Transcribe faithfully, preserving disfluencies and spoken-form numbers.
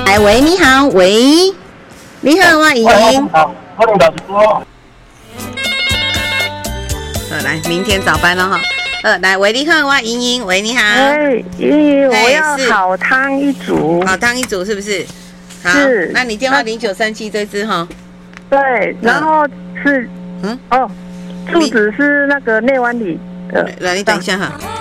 来，喂，你好，喂，你好，我莹莹。 好，我领导说。 呃，来，明天早班了哈。呃，来，喂，你好，我莹莹，喂，你好。 哎，莹莹，我要好汤一组。 好汤一组是不是？好， 是。 那你电话零九三七这支哈。 对，然后是，嗯，哦，住址是那个内湾里。 呃，来，你等一下哈。